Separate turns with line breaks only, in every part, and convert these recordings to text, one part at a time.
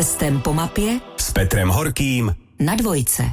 Prstem po mapě
s Petrem Horkým
na Dvojce.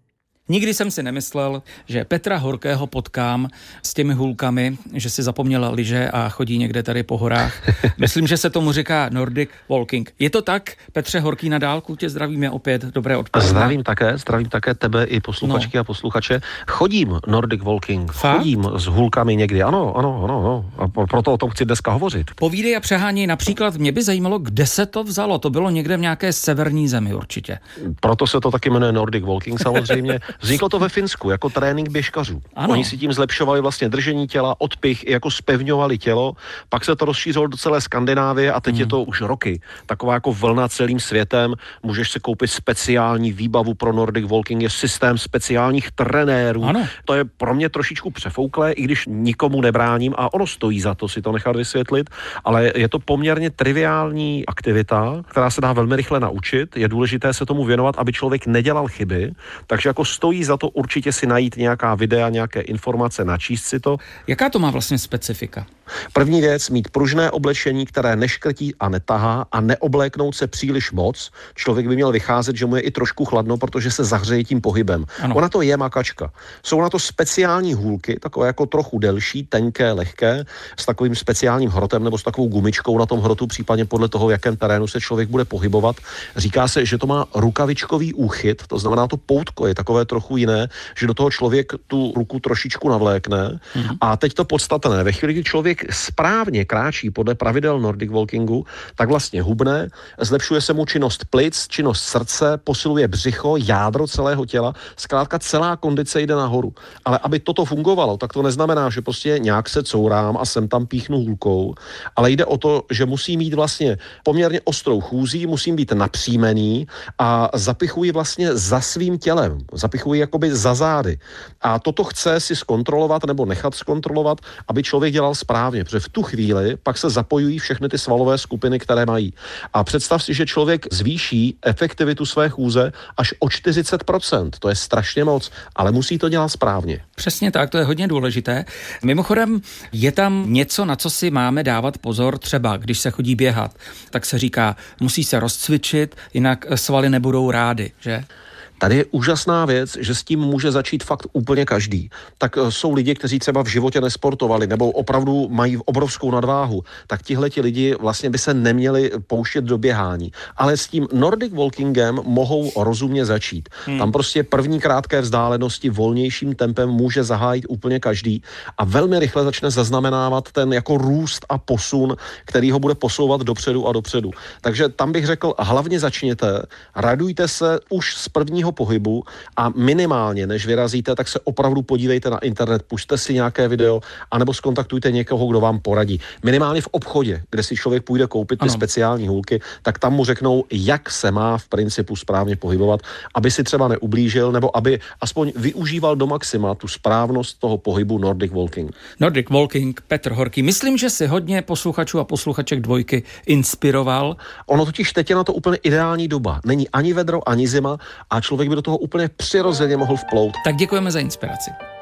Nikdy jsem si nemyslel, že Petra Horkého potkám s těmi hůlkami, že si zapomněl lyže a chodí někde tady po horách. Myslím, že se tomu říká Nordic Walking. Je to tak? Petře Horký, na dálku tě zdravíme opět. Dobré odpoledne.
Zdravím také tebe i posluchačky a posluchače. Chodím Nordic Walking, chodím s hůlkami někdy. Ano. A proto o tom chci dneska hovořit.
Povídej a přehání. Například mě by zajímalo, kde se to vzalo. To bylo někde v nějaké severní zemi určitě.
Proto se to taky jmenuje Nordic Walking samozřejmě. Vzniklo to ve Finsku jako trénink běžkařů.
Ano.
Oni si tím zlepšovali vlastně držení těla, odpych, jako zpevňovali tělo. Pak se to rozšířilo do celé Skandinávie a teď je to už roky. Taková jako vlna celým světem. Můžeš si koupit speciální výbavu pro Nordic Walking, je systém speciálních trenérů.
Ano.
To je pro mě trošičku přefouklé, i když nikomu nebráním a ono stojí za to si to nechat vysvětlit, ale je to poměrně triviální aktivita, která se dá velmi rychle naučit. Je důležité se tomu věnovat, aby člověk nedělal chyby, takže jako stojí za to určitě si najít nějaká videa, nějaké informace, načíst si to.
Jaká to má vlastně specifika?
První věc, mít pružné oblečení, které neškrtí a netahá a neobléknout se příliš moc. Člověk by měl vycházet, že mu je i trošku chladno, protože se zahřeje tím pohybem.
Ano.
Ona to je makačka. Jsou na to speciální hůlky, takové jako trochu delší, tenké, lehké, s takovým speciálním hrotem nebo s takovou gumičkou na tom hrotu, případně podle toho, v jakém terénu se člověk bude pohybovat. Říká se, že to má rukavičkový úchyt, to znamená, to poutko je takové trochu jiné, že do toho člověk tu ruku trošičku navlékne. A teď to podstatné, ve chvíli, kdy člověk správně kráčí podle pravidel Nordic Walkingu, tak vlastně hubne, zlepšuje se mu činnost plic, činnost srdce, posiluje břicho, jádro celého těla, zkrátka celá kondice jde nahoru. Ale aby toto fungovalo, tak to neznamená, že prostě nějak se courám a sem tam píchnu hůlkou, ale jde o to, že musí mít vlastně poměrně ostrou chůzí, musím být napřímený a zapichuji vlastně za svým tělem, zapichuji jakoby za zády. A toto chce si zkontrolovat nebo nechat zkontrolovat, aby člověk dělal správně, protože v tu chvíli pak se zapojují všechny ty svalové skupiny, které mají. A představ si, že člověk zvýší efektivitu své chůze až o 40%. To je strašně moc, ale musí to dělat správně.
Přesně tak, to je hodně důležité. Mimochodem, je tam něco, na co si máme dávat pozor, třeba když se chodí běhat, tak se říká, musí se rozcvičit, jinak svaly nebudou rády, že?
Tady je úžasná věc, že s tím může začít fakt úplně každý. Tak jsou lidi, kteří třeba v životě nesportovali nebo opravdu mají obrovskou nadváhu, tak tihleti lidi vlastně by se neměli pouštět do běhání. Ale s tím Nordic Walkingem mohou rozumně začít. Tam prostě první krátké vzdálenosti volnějším tempem může zahájit úplně každý a velmi rychle začne zaznamenávat ten jako růst a posun, který ho bude posouvat dopředu a dopředu. Takže tam bych řekl, hlavně začněte, radujte se už z prvního pohybu a minimálně, než vyrazíte, tak se opravdu podívejte na internet, pusťte si nějaké video, anebo zkontaktujte někoho, kdo vám poradí. Minimálně v obchodě, kde si člověk půjde koupit ty speciální hůlky, tak tam mu řeknou, jak se má v principu správně pohybovat, aby si třeba neublížil, nebo aby aspoň využíval do maxima tu správnost toho pohybu Nordic Walking.
Nordic Walking, Petr Horký. Myslím, že si hodně posluchačů a posluchaček Dvojky inspiroval.
Ono totiž teď je na to úplně ideální doba. Není ani vedro, ani zima a člověk by do toho úplně přirozeně mohl vplout.
Tak děkujeme za inspiraci.